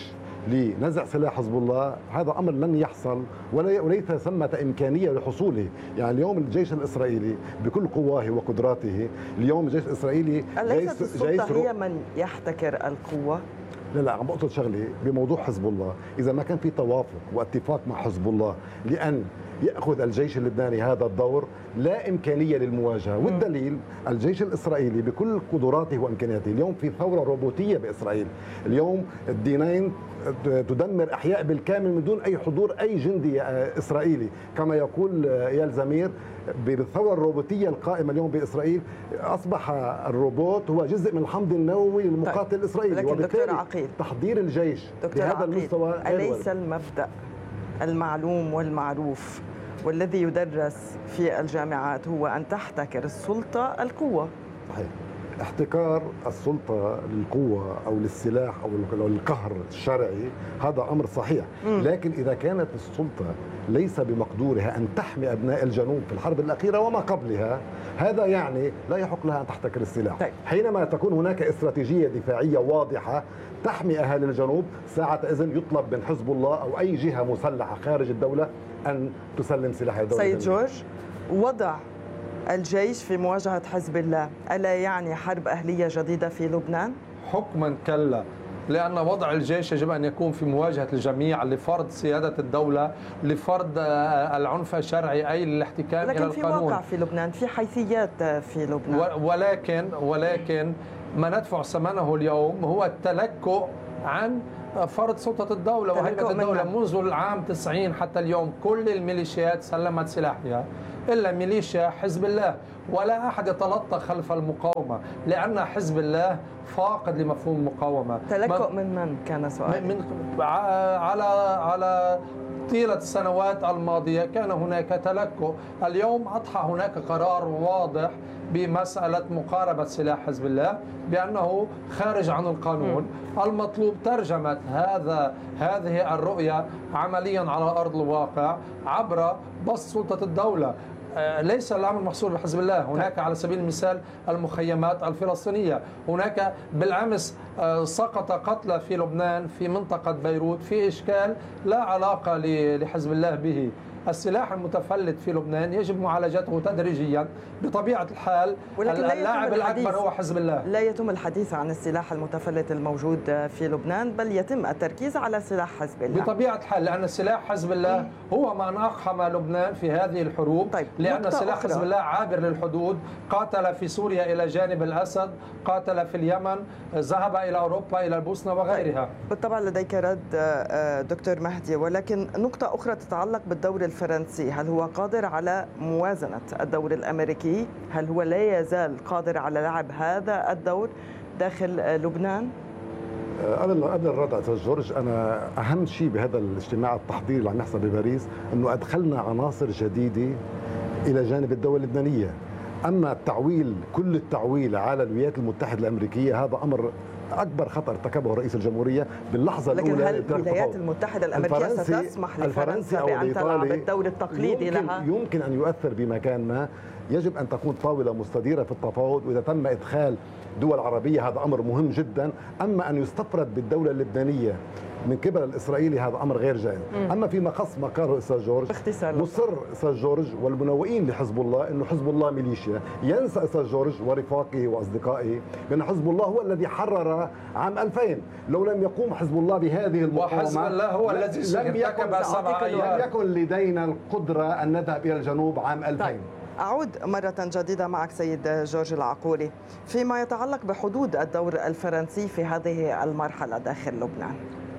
لنزع سلاح حزب الله هذا أمر لن يحصل وليس ثمة إمكانية لحصوله. يعني اليوم الجيش الإسرائيلي بكل قواه وقدراته، اليوم الجيش الإسرائيلي ليست السلطة هي من يحتكر القوة؟ لا عم بقول شغله بموضوع حزب الله، اذا ما كان في توافق واتفاق مع حزب الله لان ياخذ الجيش اللبناني هذا الدور لا امكانيه للمواجهه، والدليل الجيش الاسرائيلي بكل قدراته وامكانياته، اليوم في ثوره روبوتيه باسرائيل، اليوم الدي 9 تدمر احياء بالكامل من دون اي حضور اي جندي اسرائيلي، كما يقول ايال زمير بالثوره الروبوتيه القائمه اليوم باسرائيل اصبح الروبوت هو جزء من الحمض النووي للمقاتل الاسرائيلي. لكن دكتور عقيل، تحضير الجيش بهذا المستوى أليس المبدأ المعلوم والمعروف والذي يدرس في الجامعات هو أن تحتكر السلطة القوة؟ صحيح. احتكار السلطة للقوة أو للسلاح أو القهر الشرعي هذا أمر صحيح، لكن إذا كانت السلطة ليس بمقدورها أن تحمي أبناء الجنوب في الحرب الأخيرة وما قبلها، هذا يعني لا يحق لها أن تحتكر السلاح. حينما تكون هناك استراتيجية دفاعية واضحة تحمي أهالي الجنوب، ساعة إذن يطلب من حزب الله أو أي جهة مسلحة خارج الدولة أن تسلم سلاح الدولة. سيد جورج، وضع الجيش في مواجهة حزب الله ألا يعني حرب أهلية جديدة في لبنان؟ حكما كلا، لأن وضع الجيش يجب أن يكون في مواجهة الجميع لفرض سيادة الدولة، لفرض العنف الشرعي أي للاحتكام إلى القانون. لكن في واقع في لبنان، في حيثيات في لبنان، ولكن ما ندفع ثمنه اليوم هو التلكؤ عن فرض سلطة الدولة وهيبة الدولة. منذ العام 90 حتى اليوم كل الميليشيات سلمت سلاحها إلا ميليشيا حزب الله، ولا أحد يتلطخ خلف المقاومة لأن حزب الله فاقد لمفهوم المقاومة. تلكؤ من كان سؤالي؟ على طيلة السنوات الماضية كان هناك تلكؤ. اليوم أضحى هناك قرار واضح بمسألة مقاربة سلاح حزب الله بأنه خارج عن القانون. المطلوب ترجمة هذه الرؤية عمليا على أرض الواقع عبر بسط سلطة الدولة. ليس الأمر محصور بحزب الله، هناك على سبيل المثال المخيمات الفلسطينية، هناك بالأمس سقط قتلى في لبنان في منطقة بيروت في إشكال لا علاقة لحزب الله به. السلاح المتفلت في لبنان يجب معالجته تدريجيا بطبيعة الحال. اللاعب الأكبر هو حزب الله. لا يتم الحديث عن السلاح المتفلت الموجود في لبنان، بل يتم التركيز على سلاح حزب الله بطبيعة الحال، لأن سلاح حزب الله هو من أقحم لبنان في هذه الحروب. لأن سلاح حزب الله عابر للحدود، قاتل في سوريا إلى جانب الأسد، قاتل في اليمن، ذهب إلى أوروبا إلى البوسنة وغيرها. بالطبع لديك رد دكتور مهدي، ولكن نقطة أخرى تتعلق بالدور الفرنسي، هل هو قادر على موازنة الدور الأمريكي؟ هل هو لا يزال قادر على لعب هذا الدور داخل لبنان؟ قبل الرد على جورج، أنا أهم شيء بهذا الاجتماع التحضيري اللي عم يحصل بباريس أنه أدخلنا عناصر جديدة إلى جانب الدولة اللبنانية. أما التعويل، كل التعويل على الولايات المتحدة الأمريكية هذا أمر أكبر خطأ ارتكبه رئيس الجمهورية باللحظة الأولى. لكن هل الولايات المتحدة الأمريكية ستسمح لفرنسا بأن تلعب الدور التقليدي لها؟ يمكن أن يؤثر بمكان ما. يجب أن تكون طاولة مستديرة في التفاوض، وإذا تم إدخال دول عربية هذا أمر مهم جدا. أما أن يستفرد بالدولة اللبنانية من قبل الإسرائيلي هذا أمر غير جائز. أما فيما خص ما قاله أستاذ جورج، مصر أستاذ جورج والمنوئين لحزب الله أنه حزب الله ميليشيا. ينسى أستاذ جورج ورفاقه وأصدقائه بأن حزب الله هو الذي حرر عام 2000. لو لم يقوم حزب الله بهذه المقاومة وحزب الله هو الذي لم يكن لدينا القدرة أن نذهب إلى الجنوب عام 2000. أعود مرة جديدة معك سيد جورج العقوري فيما يتعلق بحدود الدور الفرنسي في هذه المرحلة داخل لبنان.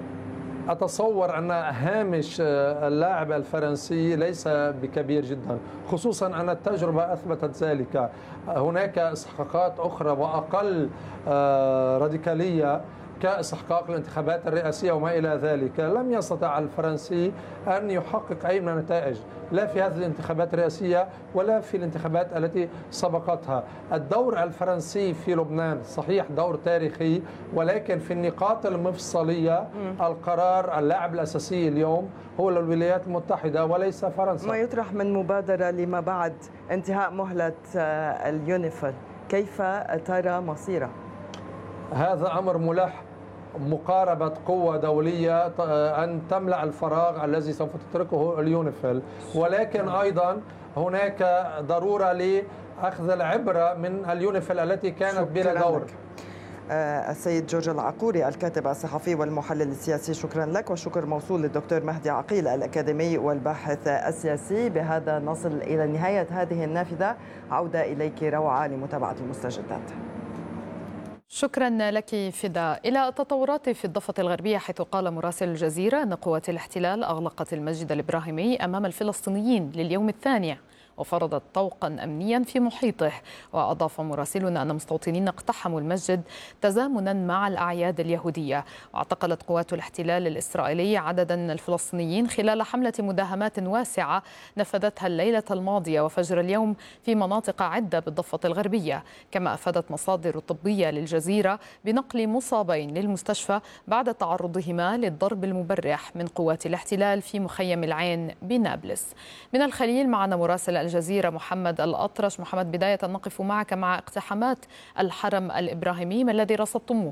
أتصور أن هامش اللاعب الفرنسي ليس بكبير جدا، خصوصا أن التجربة أثبتت ذلك. هناك إسحاقات أخرى وأقل راديكالية كإسحاق الانتخابات الرئاسية وما إلى ذلك. لم يستطع الفرنسي أن يحقق أي من النتائج، لا في هذه الانتخابات الرئاسية ولا في الانتخابات التي سبقتها. الدور الفرنسي في لبنان صحيح دور تاريخي، ولكن في النقاط المفصلية القرار اللاعب الأساسي اليوم هو الولايات المتحدة وليس فرنسا. ما يطرح من مبادرة لما بعد انتهاء مهلة اليونيفيل، كيف ترى مصيره؟ هذا أمر ملح. مقاربة قوة دولية أن تملأ الفراغ الذي سوف تتركه اليونيفيل، ولكن أيضا هناك ضرورة لأخذ العبرة من اليونيفيل التي كانت بلا دور. السيد جورج العقوري الكاتب الصحفي والمحلل السياسي، شكرا لك، وشكر موصول للدكتور مهدي عقيل الأكاديمي والباحث السياسي. بهذا نصل إلى نهاية هذه النافذة. عودة إليك روعة لمتابعة المستجدات. شكرا لك فدا. إلى التطورات في الضفة الغربية، حيث قال مراسل الجزيرة أن قوات الاحتلال أغلقت المسجد الإبراهيمي أمام الفلسطينيين لليوم الثاني وفرضت طوقا أمنيا في محيطه. وأضاف مراسلنا أن مستوطنين اقتحموا المسجد تزامنا مع الأعياد اليهودية. واعتقلت قوات الاحتلال الإسرائيلي عددا من الفلسطينيين خلال حملة مداهمات واسعة نفذتها الليلة الماضية وفجر اليوم في مناطق عدة بالضفة الغربية. كما أفادت مصادر طبية للجزيرة بنقل مصابين للمستشفى بعد تعرضهما للضرب المبرح من قوات الاحتلال في مخيم العين بنابلس. من الخليل معنا مراسل الجزيرة محمد الأطرش. محمد، بداية نقف معك مع اقتحامات الحرم الإبراهيمي، ما الذي رصدتموه؟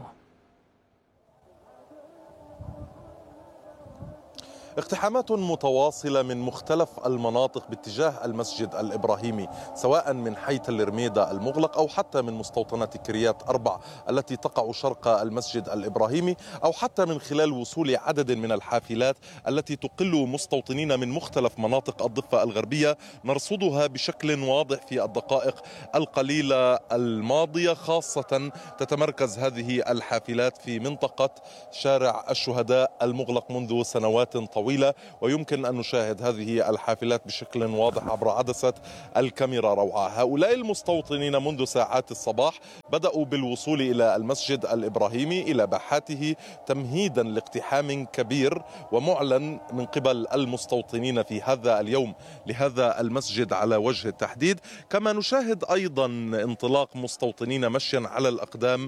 اقتحامات متواصلة من مختلف المناطق باتجاه المسجد الإبراهيمي، سواء من حي تل رميدة المغلق أو حتى من مستوطنة كريات 4 التي تقع شرق المسجد الإبراهيمي، أو حتى من خلال وصول عدد من الحافلات التي تقل مستوطنين من مختلف مناطق الضفة الغربية. نرصدها بشكل واضح في الدقائق القليلة الماضية، خاصة تتمركز هذه الحافلات في منطقة شارع الشهداء المغلق منذ سنوات طويلة، ويمكن أن نشاهد هذه الحافلات بشكل واضح عبر عدسة الكاميرا روعة. هؤلاء المستوطنين منذ ساعات الصباح بدأوا بالوصول إلى المسجد الإبراهيمي إلى باحاته تمهيدا لاقتحام كبير ومعلن من قبل المستوطنين في هذا اليوم لهذا المسجد على وجه التحديد. كما نشاهد أيضا انطلاق مستوطنين مشيا على الأقدام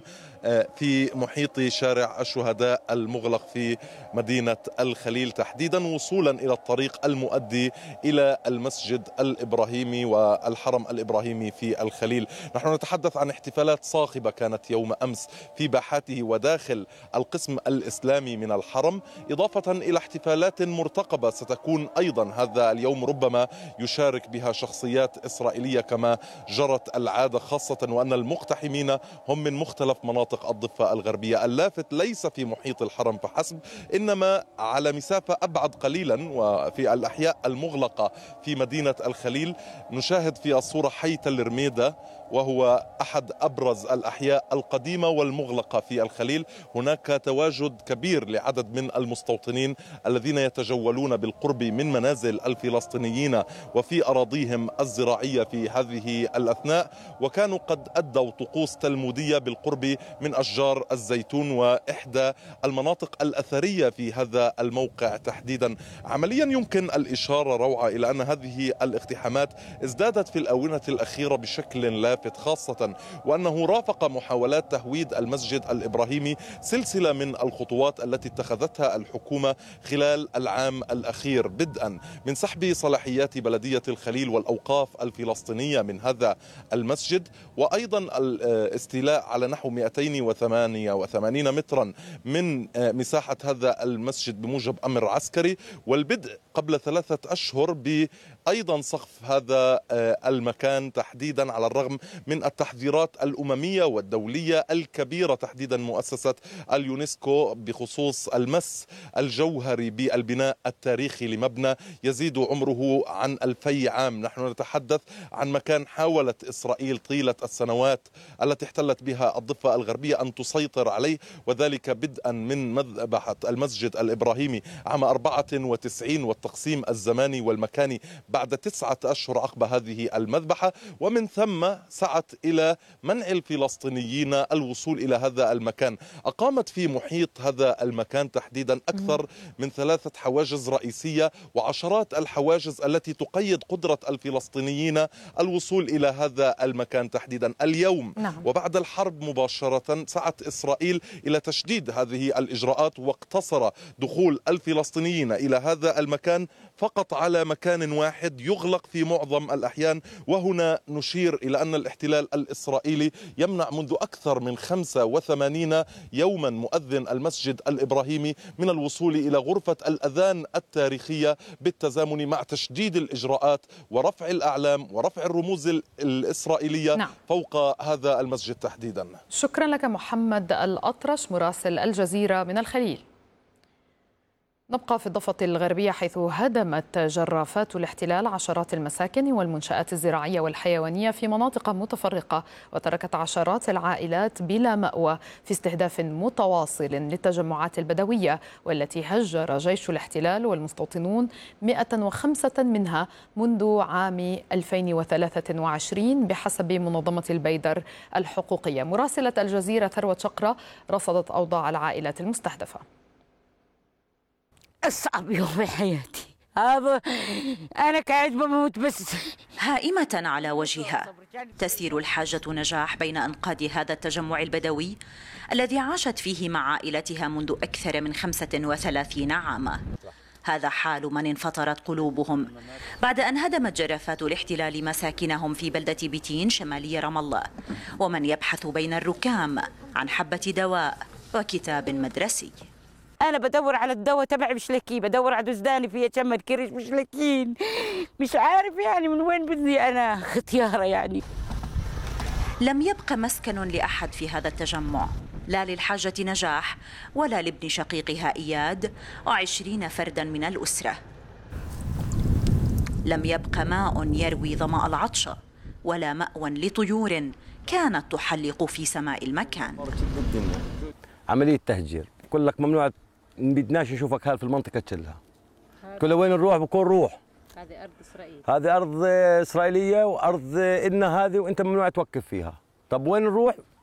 في محيط شارع الشهداء المغلق في مدينة الخليل تحديدا، وصولا إلى الطريق المؤدي إلى المسجد الإبراهيمي والحرم الإبراهيمي في الخليل. نحن نتحدث عن احتفالات صاخبة كانت يوم أمس في باحاته وداخل القسم الإسلامي من الحرم، إضافة إلى احتفالات مرتقبة ستكون أيضا هذا اليوم ربما يشارك بها شخصيات إسرائيلية كما جرت العادة، خاصة وأن المقتحمين هم من مختلف مناطق الضفة الغربية. اللافت ليس في محيط الحرم فحسب، إنما على مسافة أبعد قليلا وفي الأحياء المغلقة في مدينة الخليل. نشاهد في الصورة حي تل رميدة، وهو أحد أبرز الأحياء القديمة والمغلقة في الخليل. هناك تواجد كبير لعدد من المستوطنين الذين يتجولون بالقرب من منازل الفلسطينيين وفي أراضيهم الزراعية في هذه الأثناء، وكانوا قد أدوا طقوس تلمودية بالقرب من أشجار الزيتون وإحدى المناطق الأثرية في هذا الموقع تحديدا. عمليا يمكن الإشارة روعة إلى أن هذه الاقتحامات ازدادت في الآونة الأخيرة بشكل لافت، خاصة وأنه رافق محاولات تهويد المسجد الإبراهيمي سلسلة من الخطوات التي اتخذتها الحكومة خلال العام الأخير، بدءا من سحب صلاحيات بلدية الخليل والأوقاف الفلسطينية من هذا المسجد، وأيضا الاستيلاء على نحو 288 مترا من مساحة هذا المسجد بموجب أمر عسكري، والبدء قبل 3 أشهر أيضا سقف هذا المكان تحديدا، على الرغم من التحذيرات الأممية والدولية الكبيرة، تحديدا مؤسسة اليونسكو بخصوص المس الجوهري بالبناء التاريخي لمبنى يزيد عمره عن 2000 عام. نحن نتحدث عن مكان حاولت إسرائيل طيلة السنوات التي احتلت بها الضفة الغربية أن تسيطر عليه، وذلك بدءا من مذبحة المسجد الإبراهيمي عام 94 والتقسيم الزماني والمكاني بعد 9 أشهر عقب هذه المذبحة، ومن ثم سعت إلى منع الفلسطينيين الوصول إلى هذا المكان. أقامت في محيط هذا المكان تحديدا أكثر من 3 حواجز رئيسية وعشرات الحواجز التي تقيد قدرة الفلسطينيين الوصول إلى هذا المكان تحديدا. اليوم وبعد الحرب مباشرة سعت إسرائيل إلى تشديد هذه الإجراءات، واقتصر دخول الفلسطينيين إلى هذا المكان الأحيان فقط على مكان واحد يغلق في معظم الأحيان. وهنا نشير إلى أن الاحتلال الإسرائيلي يمنع منذ أكثر من 85 يوما مؤذن المسجد الإبراهيمي من الوصول إلى غرفة الأذان التاريخية بالتزامن مع تشديد الإجراءات ورفع الأعلام ورفع الرموز الإسرائيلية فوق هذا المسجد تحديدا. شكرا لك محمد الأطرش مراسل الجزيرة من الخليل. نبقى في الضفة الغربية حيث هدمت جرافات الاحتلال عشرات المساكن والمنشآت الزراعية والحيوانية في مناطق متفرقة، وتركت عشرات العائلات بلا مأوى في استهداف متواصل للتجمعات البدوية، والتي هجر جيش الاحتلال والمستوطنون 105 منها منذ عام 2023 بحسب منظمة البيدر الحقوقية. مراسلة الجزيرة ثروة شقرة رصدت أوضاع العائلات المستهدفة. أصعب يوم في حياتي هذا، أنا قاعد بموت بس. هائمة على وجهها تسير الحاجة نجاح بين أنقاض هذا التجمع البدوي الذي عاشت فيه مع عائلتها منذ أكثر من 35 عاما. هذا حال من انفطرت قلوبهم بعد أن هدمت جرافات الاحتلال مساكنهم في بلدة بيتين شمالي رام الله، ومن يبحث بين الركام عن حبة دواء وكتاب مدرسي. أنا بدور على الدواء تبعي مش لاقيه، بدور على دزداني فيها شمر كرش مش لاقين، مش عارف يعني من وين بدي أنا ختيارة يعني. لم يبق مسكن لأحد في هذا التجمع، لا للحاجة نجاح ولا لابن شقيقها إياد و20 فردا من الأسرة. لم يبق ماء يروي ظمأ العطش ولا مأوى لطيور كانت تحلق في سماء المكان. عملية تهجير، يقول لك ممنوع، ما بدناش نشوفك هال في المنطقة كلها. كل وين نروح بكون روح. هذه أرض إسرائيل. هذه أرض إسرائيلية وأرض إلنا هذه، وأنت ممنوع توقف فيها. طب وين نروح؟